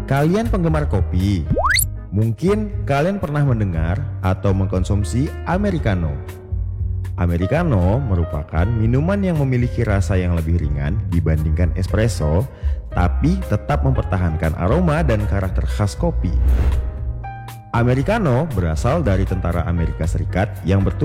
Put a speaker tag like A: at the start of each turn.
A: Kalian penggemar kopi? Mungkin kalian pernah mendengar atau mengkonsumsi Americano. Americano merupakan minuman yang memiliki rasa yang lebih ringan dibandingkan espresso, tapi tetap mempertahankan aroma dan karakter khas kopi. Americano berasal dari tentara Amerika Serikat yang bertugas